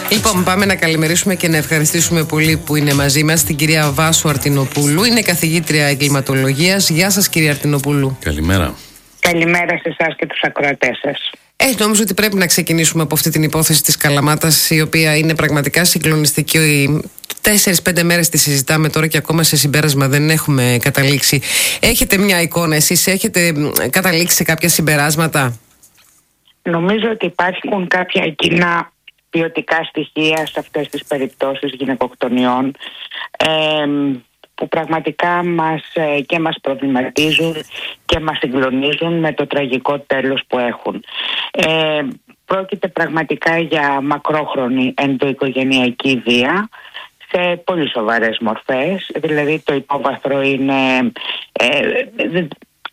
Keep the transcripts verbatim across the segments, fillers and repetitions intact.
Λοιπόν, πάμε να καλημερίσουμε και να ευχαριστήσουμε πολύ που είναι μαζί μας την κυρία Βάσου Αρτινοπούλου. Είναι καθηγήτρια εγκληματολογίας. Γεια σας, κυρία Αρτινοπούλου. Καλημέρα. Καλημέρα σε εσάς και τους ακροατές σας. Ε, νομίζω ότι πρέπει να ξεκινήσουμε από αυτή την υπόθεση της Καλαμάτας, η οποία είναι πραγματικά συγκλονιστική. Τέσσερις πέντε μέρες τη συζητάμε τώρα και ακόμα σε συμπέρασμα δεν έχουμε καταλήξει. Έχετε μια εικόνα εσείς, έχετε καταλήξει σε κάποια συμπεράσματα? Νομίζω ότι υπάρχουν κάποια κοινά ποιοτικά στοιχεία σε αυτές τις περιπτώσεις γυναικοκτονιών ε, που πραγματικά μας ε, και μας προβληματίζουν και μας συγκλονίζουν με το τραγικό τέλος που έχουν. Ε, πρόκειται πραγματικά για μακρόχρονη ενδοοικογενειακή βία σε πολύ σοβαρές μορφές, δηλαδή το υπόβαθρο είναι... Ε,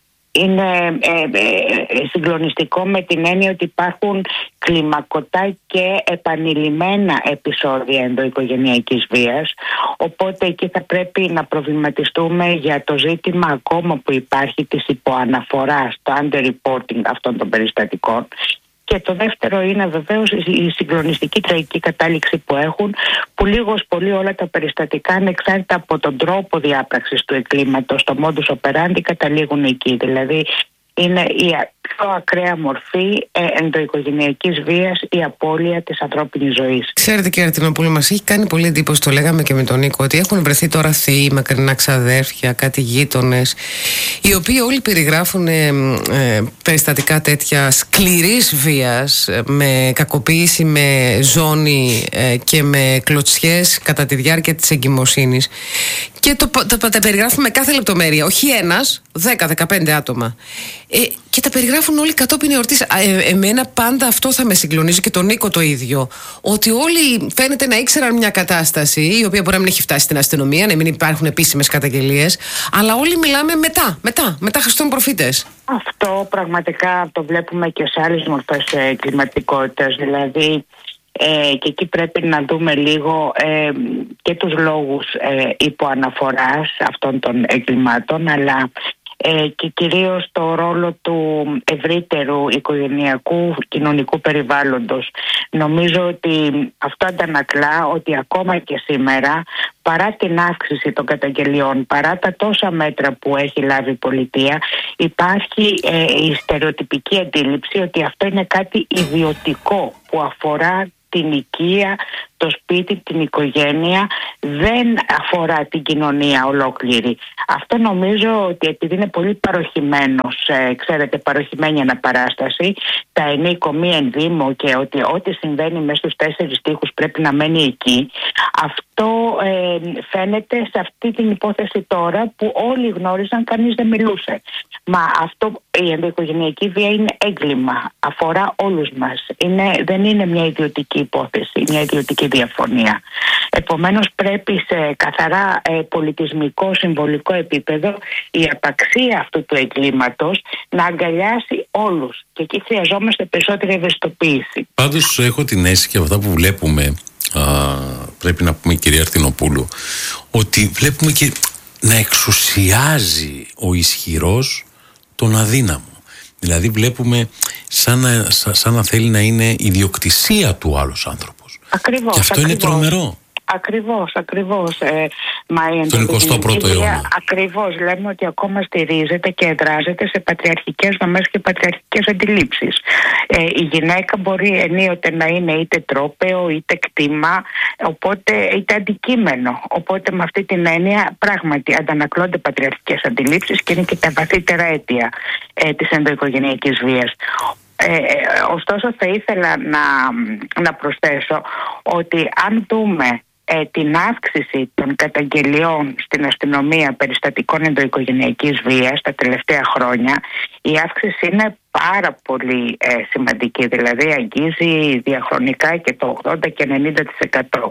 Είναι ε, ε, συγκλονιστικό με την έννοια ότι υπάρχουν κλιμακωτά και επανειλημμένα επεισόδια ενδοοικογενειακής βίας, οπότε εκεί θα πρέπει να προβληματιστούμε για το ζήτημα ακόμα που υπάρχει της υποαναφοράς, το underreporting αυτών των περιστατικών. Και το δεύτερο είναι βεβαίως η συγκλονιστική τραγική κατάληξη που έχουν, που λίγος πολύ όλα τα περιστατικά, ανεξάρτητα από τον τρόπο διάπραξης του εγκλήματος, το modus operandi, καταλήγουν εκεί. Δηλαδή είναι η πιο ακραία μορφή ε, ενδοοικογενειακής βίας, η απώλεια της ανθρώπινης ζωής. Ξέρετε, κύριε Αρτινοπούλου, μας έχει κάνει πολύ εντύπωση, το λέγαμε και με τον Νίκο, ότι έχουν βρεθεί τώρα θείοι, μακρινά ξαδέρφια, κάτι γείτονες, οι οποίοι όλοι περιγράφουν ε, ε, περιστατικά τέτοια σκληρής βίας, με κακοποίηση, με ζώνη ε, και με κλωτσιές κατά τη διάρκεια της εγκυμοσύνης. Και το, το, το, τα περιγράφουν με κάθε λεπτομέρεια. Όχι ένας, δέκα δεκαπέντε άτομα. Ε, και τα περιγράφουν όλοι κατόπιν εορτής. Ε, εμένα πάντα αυτό θα με συγκλονίζει και τον Νίκο το ίδιο. Ότι όλοι φαίνεται να ήξεραν μια κατάσταση, η οποία μπορεί να μην έχει φτάσει στην αστυνομία, να μην υπάρχουν επίσημες καταγγελίες, αλλά όλοι μιλάμε μετά, μετά, μετά Χριστόν προφήτες. Αυτό πραγματικά το βλέπουμε και σε άλλες μορφές εγκληματικότητας. Δηλαδή. Ε, και εκεί πρέπει να δούμε λίγο ε, και τους λόγους ε, υποαναφοράς αυτών των εγκλημάτων, αλλά ε, και κυρίως το ρόλο του ευρύτερου οικογενειακού κοινωνικού περιβάλλοντος. Νομίζω ότι αυτό αντανακλά ότι ακόμα και σήμερα, παρά την αύξηση των καταγγελιών, παρά τα τόσα μέτρα που έχει λάβει η πολιτεία, υπάρχει ε, η στερεοτυπική αντίληψη ότι αυτό είναι κάτι ιδιωτικό που αφορά την οικία, το σπίτι, την οικογένεια, δεν αφορά την κοινωνία ολόκληρη. Αυτό νομίζω ότι επειδή είναι πολύ παροχημένος, ε, ξέρετε, παροχημένη αναπαράσταση, τα ενίκο μη ενδύμω και ότι ό,τι συμβαίνει μέσα στους τέσσερις τοίχους πρέπει να μένει εκεί, αυτό ε, φαίνεται σε αυτή την υπόθεση τώρα που όλοι γνώριζαν, κανείς δεν μιλούσε. Μα αυτό, η ενδοοικογενειακή βία είναι έγκλημα, αφορά όλους μας. Είναι, δεν είναι μια ιδιωτική υπόθεση, μια ιδιωτική διαφωνία. Επομένως πρέπει σε καθαρά ε, πολιτισμικό, συμβολικό επίπεδο η απαξία αυτού του εγκλήματος να αγκαλιάσει όλους. Και εκεί χρειαζόμαστε περισσότερη ευαισθητοποίηση. Πάντως έχω την αίσθηση και αυτά που βλέπουμε, α, πρέπει να πούμε, κυρία Αρτινοπούλου, ότι βλέπουμε και να εξουσιάζει ο ισχυρός τον αδύναμο. Δηλαδή βλέπουμε σαν να, σαν να θέλει να είναι ιδιοκτησία του άλλος άνθρωπος. Ακριβώς. Και αυτό ακριβώς. είναι τρομερό. Ακριβώς, ακριβώς. Ε, μα Τον εικοστό πρώτο αιώνα. Ακριβώς, λέμε ότι ακόμα στηρίζεται και εδράζεται σε πατριαρχικές δομές και πατριαρχικές αντιλήψεις. Ε, η γυναίκα μπορεί ενίοτε να είναι είτε τρόπαιο, είτε κτήμα, οπότε είτε αντικείμενο. Οπότε με αυτή την έννοια πράγματι αντανακλώνται πατριαρχικές αντιλήψεις και είναι και τα βαθύτερα αίτια ε, της ενδοοικογενειακής βίας. Ε, ωστόσο θα ήθελα να, να προσθέσω ότι αν δούμε ε, την αύξηση των καταγγελιών στην αστυνομία περιστατικών ενδοοικογενειακής βίας τα τελευταία χρόνια, η αύξηση είναι πάρα πολύ ε, σημαντική, δηλαδή αγγίζει διαχρονικά και το ογδόντα και ενενήντα τοις εκατό.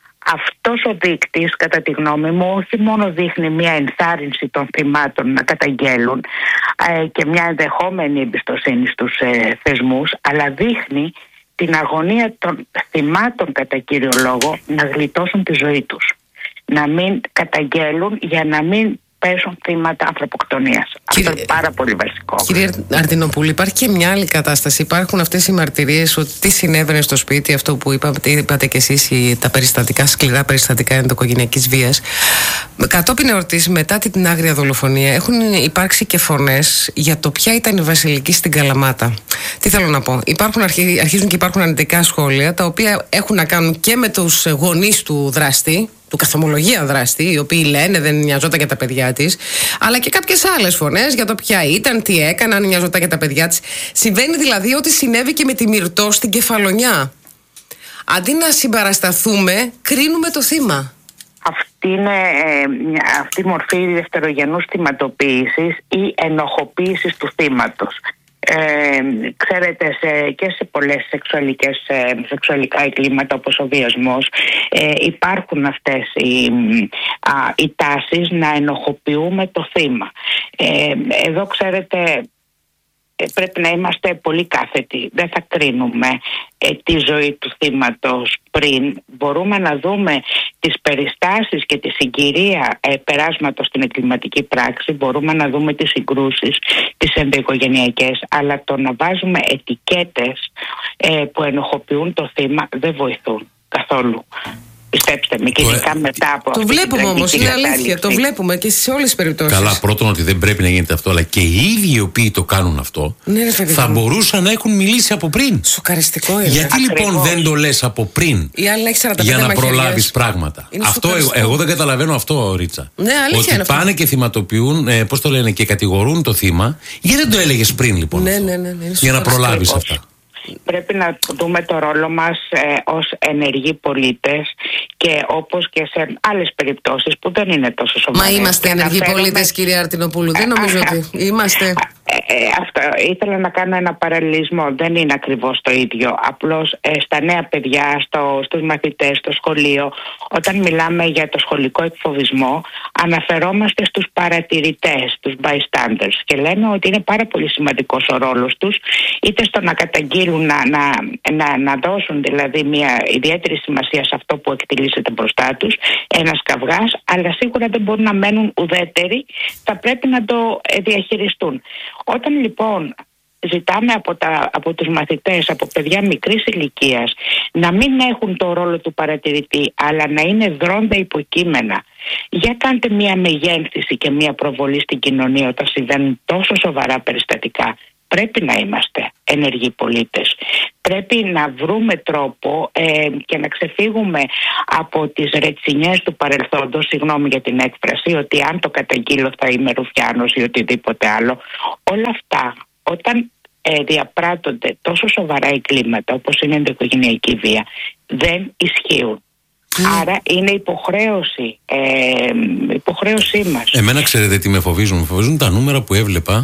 Αυτός ο δείκτης, κατά τη γνώμη μου, όχι μόνο δείχνει μια ενθάρρυνση των θυμάτων να καταγγέλουν ε, και μια ενδεχόμενη εμπιστοσύνη στους ε, θεσμούς, αλλά δείχνει την αγωνία των θυμάτων κατά κύριο λόγο να γλιτώσουν τη ζωή τους. Να μην καταγγέλουν για να μην πέσουν θύματα ανθρωποκτονίας. Κύριε... Αυτό είναι πάρα πολύ βασικό. Κύριε Αρτινοπούλου, υπάρχει και μια άλλη κατάσταση. Υπάρχουν αυτές οι μαρτυρίες ότι τι συνέβαινε στο σπίτι, αυτό που είπατε, είπατε και εσείς, τα περιστατικά, σκληρά περιστατικά ενδοοικογενειακής βίας. Κατόπιν εορτής, μετά την άγρια δολοφονία, έχουν υπάρξει και φωνές για το ποια ήταν η Βασιλική στην Καλαμάτα. Τι θέλω να πω. Υπάρχουν, αρχίζουν και υπάρχουν αρνητικά σχόλια, τα οποία έχουν να κάνουν και με τους γονείς του δράστη, του καθομολογία δράστη, οι οποίοι λένε δεν νοιαζόταν για τα παιδιά της, αλλά και κάποιες άλλες φωνές για το ποια ήταν, τι έκαναν, νοιαζόταν για τα παιδιά της. Συμβαίνει δηλαδή ότι συνέβη και με τη Μυρτώ στην Κεφαλονιά. Αντί να συμπαρασταθούμε, κρίνουμε το θύμα. Αυτή είναι ε, αυτή η μορφή δευτερογενούς θυματοποίησης ή ενοχοποίησης του θύματος. Ε, ξέρετε, σε, και σε πολλές σεξουαλικές, ε, σεξουαλικά εγκλήματα όπως ο βιασμός ε, υπάρχουν αυτές οι, α, οι τάσεις να ενοχοποιούμε το θύμα. Ε, εδώ ξέρετε πρέπει να είμαστε πολύ κάθετοι. Δεν θα κρίνουμε ε, τη ζωή του θύματος πριν. Μπορούμε να δούμε τις περιστάσεις και τη συγκυρία ε, περάσματος στην εγκληματική πράξη. Μπορούμε να δούμε τις συγκρούσεις, τις ενδοοικογενειακές. Αλλά το να βάζουμε ετικέτες ε, που ενοχοποιούν το θύμα δεν βοηθούν καθόλου. Πιστέψτε με, και ειδικά μετά από. Το βλέπουμε όμως, είναι αλήθεια. Το βλέπουμε και σε όλες τις περιπτώσεις. Καλά, πρώτον ότι δεν πρέπει να γίνεται αυτό, αλλά και οι ίδιοι οι οποίοι το κάνουν αυτό ναι, ρε, θα μπορούσαν να έχουν μιλήσει από πριν. Σοκαριστικό είναι. Γιατί ακριβώς λοιπόν δεν το λες από πριν για να προλάβεις πράγματα. Αυτό εγώ, εγώ δεν καταλαβαίνω αυτό, Ρίτσα. Ναι, αλήθεια. Ότι πάνε και θυματοποιούν, ε, πώς το λένε, και κατηγορούν το θύμα. Γιατί δεν το έλεγες πριν λοιπόν? Ναι, ναι, ναι, ναι, για να προλάβεις αυτά. Πρέπει να δούμε το ρόλο μας ε, ως ενεργοί πολίτες και όπως και σε άλλες περιπτώσεις που δεν είναι τόσο σοβαρές. Μα είμαστε ενεργοί φέρουμε... πολίτες, κυρία Αρτινοπούλου. Δεν νομίζω ότι είμαστε. Ε, ε, αυτό, ήθελα να κάνω ένα παραλληλισμό. Δεν είναι ακριβώς το ίδιο. Απλώς ε, στα νέα παιδιά, στο, στους μαθητές, στο σχολείο, όταν μιλάμε για το σχολικό εκφοβισμό, αναφερόμαστε στους παρατηρητές, τους bystanders, και λέμε ότι είναι πάρα πολύ σημαντικός ο ρόλος τους, είτε στο να καταγγείλουν, να, να, να, να δώσουν δηλαδή μια ιδιαίτερη σημασία σε αυτό που εκτελήσεται μπροστά τους, ένας καυγάς, αλλά σίγουρα δεν μπορούν να μένουν ουδέτεροι, θα πρέπει να το διαχειριστούν. Όταν λοιπόν ζητάμε από, τα, από τους μαθητές, από παιδιά μικρής ηλικίας, να μην έχουν το ρόλο του παρατηρητή, αλλά να είναι δρόντα υποκείμενα, για κάντε μια μεγένθηση και μια προβολή στην κοινωνία όταν συμβαίνουν τόσο σοβαρά περιστατικά. Πρέπει να είμαστε ενεργοί πολίτες. Πρέπει να βρούμε τρόπο ε, και να ξεφύγουμε από τις ρετσινιές του παρελθόντος, συγγνώμη για την έκφραση, ότι αν το καταγγείλω θα είμαι ρουφιάνος ή οτιδήποτε άλλο. Όλα αυτά όταν ε, διαπράττονται τόσο σοβαρά εγκλήματα όπως είναι η ενδοοικογενειακή βία, δεν ισχύουν. Mm. Άρα είναι υποχρέωση, ε, υποχρέωσή μας. Εμένα ξέρετε τι με φοβίζουν? Με φοβίζουν τα νούμερα που έβλεπα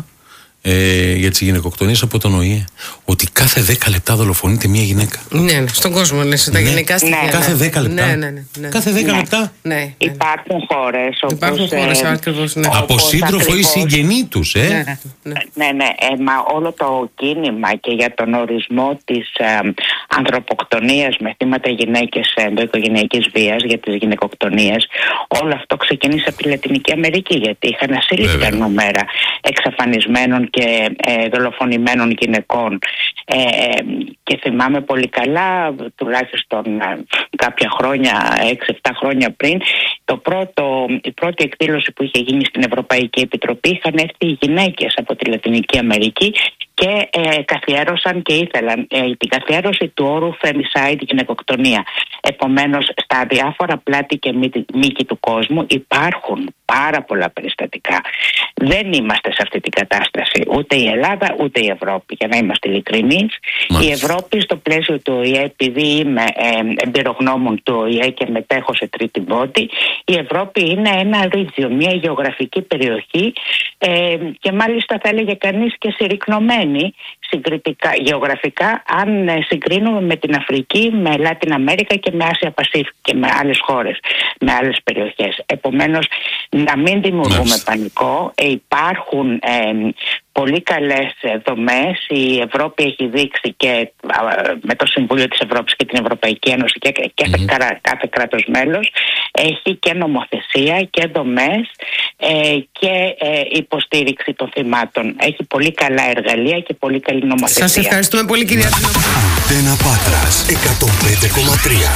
Ε, για τις γυναικοκτονίες από τον Ο Η Ε. Ότι κάθε δέκα λεπτά δολοφονείται μία γυναίκα. Ναι, ναι, στον κόσμο, ναι, στα ναι. γυναικά στοιχεία. Ναι. Κάθε δέκα λεπτά. Ναι, ναι, ναι, ναι. Κάθε δέκα ναι. λεπτά. Ναι, ναι. Υπάρχουν χώρες όπως, Υπάρχουν χώρες, ε, ακριβώς, ναι. Από σύντροφο ακριβώς, ή συγγενή τους, ε. Ναι, ναι, ναι, ναι ε, μα όλο το κίνημα και για τον ορισμό της ε, ανθρωποκτονίας με θύματα γυναίκες ενδοοικογενειακής βίας, για τις γυναικοκτονίες, όλο αυτό ξεκίνησε από τη Λατινική Αμερική, γιατί είχαν ασύλληπτα νούμερα εξαφανισμένων και ε, δολοφονημένων γυναικών. Ε, και θυμάμαι πολύ καλά, τουλάχιστον ε, κάποια χρόνια, έξι εφτά χρόνια πριν, το πρώτο, η πρώτη εκδήλωση που είχε γίνει στην Ευρωπαϊκή Επιτροπή, είχαν έρθει οι γυναίκες από τη Λατινική Αμερική και ε, καθιέρωσαν και ήθελαν ε, την καθιέρωση του όρου femicide, γυναικοκτονία. Επομένως, στα διάφορα πλάτη και μήκη του κόσμου υπάρχουν πάρα πολλά περιστατικά. Δεν είμαστε σε αυτή την κατάσταση ούτε η Ελλάδα ούτε η Ευρώπη, για να είμαστε ειλικρινείς. Η Ευρώπη στο πλαίσιο του Ο Η Ε, επειδή είμαι ε, εμπειρογνώμων του Ο Η Ε και μετέχω σε τρίτη βότη, η Ευρώπη είναι ένα region, μια γεωγραφική περιοχή ε, και μάλιστα θα έλεγε κανείς και συρρικνωμένη συγκριτικά, γεωγραφικά, αν ε, συγκρίνουμε με την Αφρική, με Λάτιν Αμέρικα και με Άσια Πασίφικη και με άλλες χώρες, με άλλες περιοχές. Επομένως, να μην δημιουργούμε Μάλιστα. πανικό. Ε, υπάρχουν ε, πολύ καλές δομές. Η Ευρώπη έχει δείξει και α, με το Συμβούλιο της Ευρώπης και την Ευρωπαϊκή Ένωση και, και mm-hmm. κάθε, κάθε κράτος μέλος έχει και νομοθεσία και δομές ε, και ε, υποστήριξη των θυμάτων. Έχει πολύ καλά εργαλεία και πολύ καλή νομοθεσία. Σας ευχαριστούμε πολύ, κυρία Αττινοπούλου. Αντένα Πάτρας εκατόν πέντε κόμμα τρία.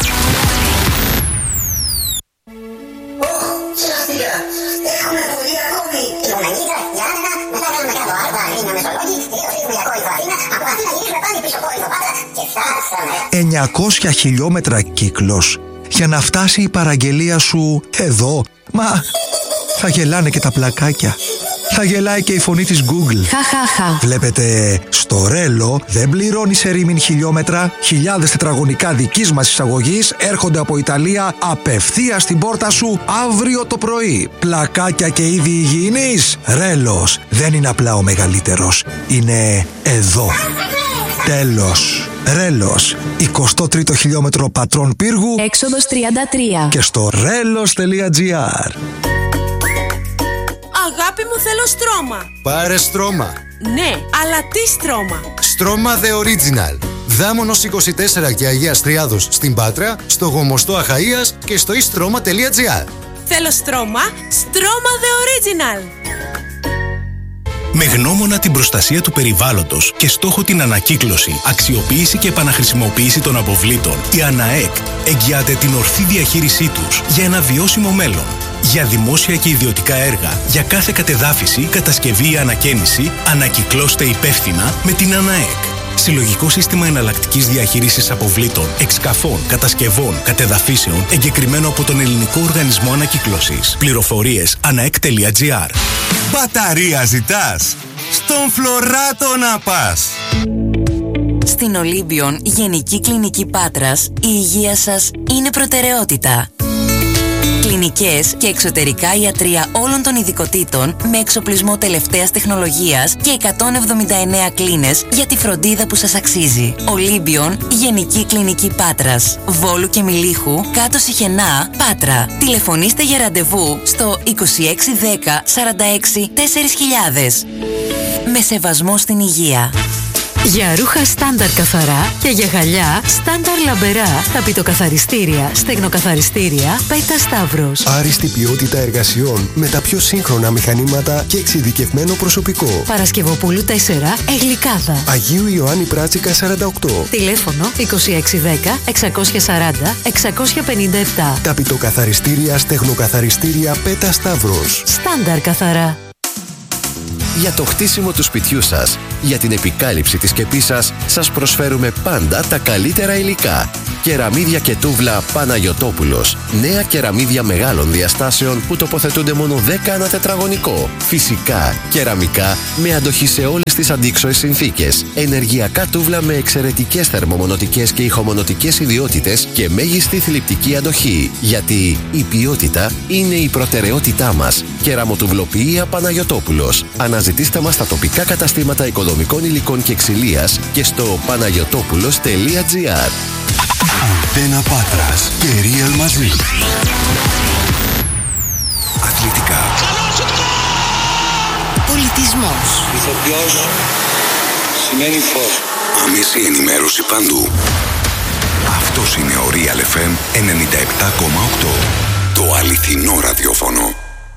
εννιακόσια χιλιόμετρα κύκλος για να φτάσει η παραγγελία σου εδώ. Μα θα γελάνε και τα πλακάκια. Θα γελάει και η φωνή της Google. Χαχαχα. Βλέπετε, στο Ρέλο δεν πληρώνει σε ρήμην χιλιόμετρα. Χιλιάδες τετραγωνικά δικής μας εισαγωγής έρχονται από Ιταλία απευθείας στην πόρτα σου αύριο το πρωί. Πλακάκια και είδη υγιεινής. Ρέλος δεν είναι απλά ο μεγαλύτερος. Είναι εδώ. Τέλος. Ρέλος, εικοστό τρίτο χιλιόμετρο Πατρών Πύργου, έξοδος τριάντα τρία. Και στο ρέλος τελεία τζι άρ. Αγάπη μου, θέλω στρώμα. Πάρε στρώμα. Ναι, αλλά τι στρώμα? Στρώμα The Original. Δάμονος είκοσι τέσσερα και Αγίας Τριάδος στην Πάτρα, στο Γομοστό Αχαΐας και στο istρoma τελεία τζι άρ. Θέλω στρώμα, στρώμα The Original. Με γνώμονα την προστασία του περιβάλλοντος και στόχο την ανακύκλωση, αξιοποίηση και επαναχρησιμοποίηση των αποβλήτων, η ΑΝΑΕΚ εγγυάται την ορθή διαχείρισή τους για ένα βιώσιμο μέλλον. Για δημόσια και ιδιωτικά έργα, για κάθε κατεδάφιση, κατασκευή ή ανακαίνιση, ανακυκλώστε υπεύθυνα με την ΑΝΑΕΚ. Συλλογικό σύστημα εναλλακτικής διαχείρισης αποβλήτων, εξκαφών, κατασκευών, κατεδαφίσεων, εγκεκριμένο από τον Ελληνικό Οργανισμό Ανακύκλωσης. Πληροφορίες αναεκ τελεία τζι άρ. Μπαταρία ζητάς? Στον Φλωράτο να πας. Στην Ολύμπιον Γενική Κλινική Πάτρας, η υγεία σας είναι προτεραιότητα. Κλινικές και εξωτερικά ιατρεία όλων των ειδικοτήτων με εξοπλισμό τελευταίας τεχνολογίας και εκατόν εβδομήντα εννέα κλίνες για τη φροντίδα που σας αξίζει. Ολύμπιον Γενική Κλινική Πάτρας, Βόλου και Μιλίχου, κάτω Σιχενά, Πάτρα. Τηλεφωνήστε για ραντεβού στο είκοσι έξι δέκα σαράντα έξι τέσσερα χιλιάδες. Με σεβασμό στην υγεία. Για ρούχα στάνταρ καθαρά και για γυαλιά στάνταρ λαμπερά, ταπητοκαθαριστήρια, στεγνοκαθαριστήρια, Πέτα Σταύρος. Άριστη ποιότητα εργασιών με τα πιο σύγχρονα μηχανήματα και εξειδικευμένο προσωπικό. Παρασκευοπούλου τέσσερα, Εγλικάδα. Αγίου Ιωάννη Πράτσικα σαράντα οκτώ. Τηλέφωνο είκοσι έξι δέκα εξακόσια σαράντα εξακόσια πενήντα επτά. Ταπητοκαθαριστήρια, στεγνοκαθαριστήρια, Πέτα Σταύρος. Στάνταρ καθαρά. Για το χτίσιμο του σπιτιού σας, για την επικάλυψη της σκεπής σας, σας προσφέρουμε πάντα τα καλύτερα υλικά. Κεραμίδια και τούβλα Παναγιωτόπουλος. Νέα κεραμίδια μεγάλων διαστάσεων που τοποθετούνται μόνο δέκα ανά τετραγωνικό. Φυσικά, κεραμικά με αντοχή σε όλες τις αντίξωες συνθήκες. Ενεργειακά τούβλα με εξαιρετικές θερμομονωτικές και ηχομονωτικές ιδιότητες και μέγιστη θλιπτική αντοχή. Γιατί η ποιότητα είναι η προτεραιότητά μας. Κεραμοτουβλοποιία Παναγιωτόπουλος. Αναζητήστε μας στα τοπικά καταστήματα οικοδομικών υλικών και ξυλίας και στο παναγιωτόπουλος τελεία τζι άρ. Αντένα Πάτρας και Real μαζί. Αθλητικά. Πολιτισμός. Ηθοποιός σημαίνει φως. Άμεση ενημέρωση παντού. Αυτός είναι ο Real εφ εμ ενενήντα επτά κόμμα οκτώ. Το αληθινό ραδιόφωνο.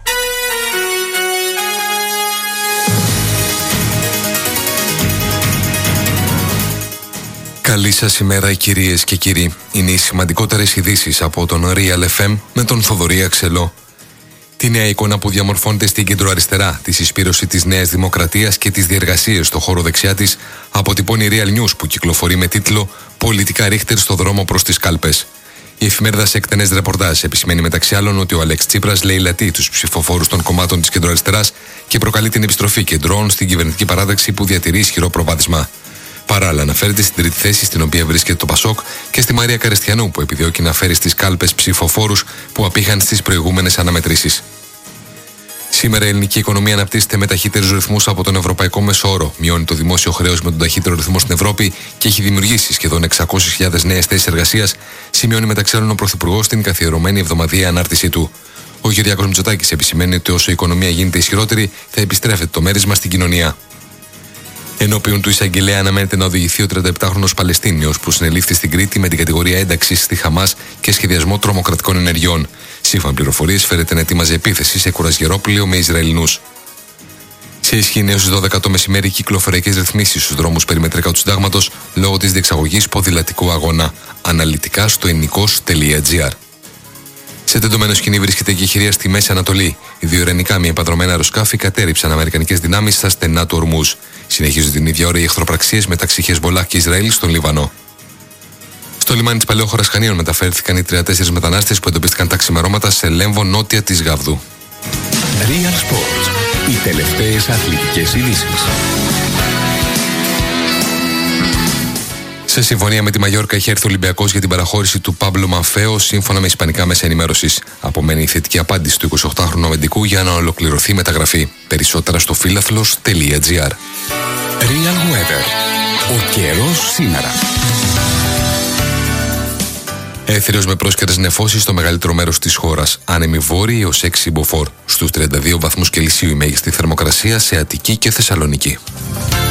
Καλή σας ημέρα, κυρίες και κύριοι. Είναι οι σημαντικότερες ειδήσεις από τον Real εφ εμ με τον Θοδωρή Αξελό. Τη νέα εικόνα που διαμορφώνεται στην κεντροαριστερά, τη συσπήρωση της Νέας Δημοκρατίας και τις διεργασίες στο χώρο δεξιά της, αποτυπώνει Real News που κυκλοφορεί με τίτλο «Πολιτικά ρίχτερ στο δρόμο προς τις κάλπες». Η εφημερίδα σε εκτενές ρεπορτάζ επισημαίνει μεταξύ άλλων ότι ο Αλέξ Τσίπρας λαιλατεί τους ψηφοφόρους των κομμάτων της κεντροαριστεράς και προκαλεί την επιστροφή κεντρών στην κυβερνητική παράταξη που διατηρεί ισχυρό προβάδισμα. Παράλληλα, αναφέρεται στην τρίτη θέση στην οποία βρίσκεται το Πασόκ και στη Μαρία Καρεστιανού που επιδιώκει να φέρει στις κάλπες ψηφοφόρους που απήχαν στις προηγούμενες αναμετρήσεις. Σήμερα η ελληνική οικονομία αναπτύσσεται με ταχύτερους ρυθμούς από τον ευρωπαϊκό μεσόωρο, μειώνει το δημόσιο χρέος με τον ταχύτερο ρυθμό στην Ευρώπη και έχει δημιουργήσει σχεδόν εξακόσιες χιλιάδες νέες θέσεις εργασίας, σημειώνει μεταξύ άλλων ο Πρωθυπουργός στην καθιερωμένη εβδομαδιαία ανάρτησή του. Ο Κυριάκος Μητσοτάκης επισημαίνει ότι όσο η οικονομία γίνεται ισχυρότερη, θα επιστρέφεται το μέρισμα στην κοινωνία. Ενώπιον του εισαγγελέα αναμένεται να οδηγηθεί ο τριανταεπτάχρονος Παλαιστίνιος που συνελήφθη στην Κρήτη με την κατηγορία ένταξης στη Χαμάς και σχεδιασμό τρομοκρατικών ενεργειών. Σύμφωνα με πληροφορίες, φέρεται να ετοίμαζε επίθεση σε κουρασγερόπλαιο με Ισραηλινούς. Σε ισχύ νέο στις δώδεκα το μεσημέρι κυκλοφοριακές ρυθμίσεις στους δρόμους περιμετρικά του Συντάγματος λόγω της διεξαγωγής ποδηλατικού αγώνα. Αναλυτικά στο ενικός τελεία τζι άρ. Σε τεντωμένο σκηνή βρίσκεται και η χειρία στη Μέση Ανατολή. Οι δύο ειρηνικά μη επανδρομένα αεροσκάφη κατέριψαν αμερικανικές δυνάμεις στα στενά του Ορμούζ. Συνεχίζουν την ίδια ώρα οι εχθροπραξίες μεταξύ Χεσμολάχ και Ισραήλ στον Λίβανο. Στο λιμάνι της Παλαιόχωρας Χανίων μεταφέρθηκαν οι τριάντα τέσσερις μετανάστες που εντοπίστηκαν τα ξημερώματα σε Λέμβο νότια της Γαβδού. Real Sports. Οι τελευταίες αθλητικές ειδήσεις. Σε συμφωνία με τη Μαγιόρκα έχει έρθει ο Ολυμπιακός για την παραχώρηση του Πάμπλο Μαφέο σύμφωνα με ισπανικά μέσα ενημέρωσης. Απομένει η θετική απάντηση του εικοσιοκτάχρονου αμυντικού για να ολοκληρωθεί η μεταγραφή. Περισσότερα στο φίλαθλος τελεία τζι άρ. Real Weather. Ο καιρός σήμερα. Έθριος με πρόσκαιρες νεφώσεις στο μεγαλύτερο μέρος της χώρας. Άνεμοι βόρειοι έως έξι μποφόρ. Στους τριάντα δύο βαθμούς Κελσίου η μέγιστη θερμοκρασία σε Αττική και Θεσσαλονίκη.